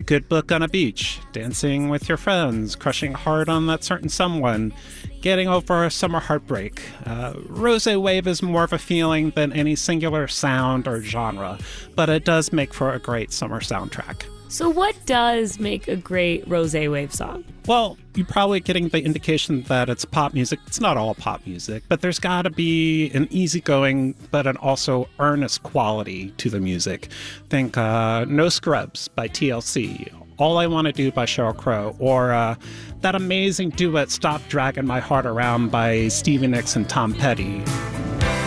good book on a beach, dancing with your friends, crushing hard on that certain someone, getting over a summer heartbreak. Rosé Wave is more of a feeling than any singular sound or genre, but it does make for a great summer soundtrack. So what does make a great Rosé Wave song? Well, you're probably getting the indication that it's pop music. It's not all pop music, but there's got to be an easygoing but an also earnest quality to the music. Think No Scrubs by TLC, All I Want to Do by Sheryl Crow, or that amazing duet Stop Dragging My Heart Around by Stevie Nicks and Tom Petty.